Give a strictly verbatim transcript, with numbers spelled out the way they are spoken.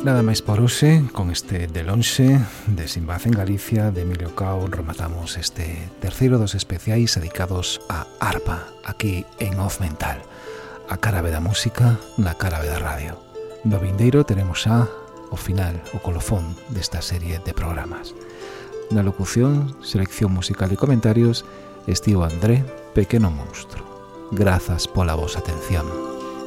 Nada máis por hoxe, con este De lonxe, de Sinbad en Galicia, de Emilio Cao, rematamos este terceiro dos especiais dedicados a arpa, aquí en Off Mental, a cara B da música na cara B da radio. No vindeiro teremos xa o final, o colofón desta serie de programas. Na locución, selección musical e comentarios estivo André Pequeno Monstro. Grazas pola vosa atención.